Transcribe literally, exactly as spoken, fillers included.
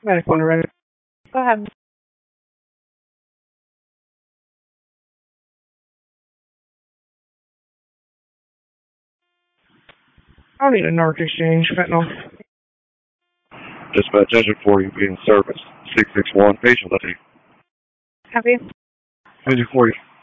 Medical ready. Go ahead. I'll need a North Exchange fentanyl. Dispatch engine for you being serviced. six six one, patient left. Copy. Engine for you.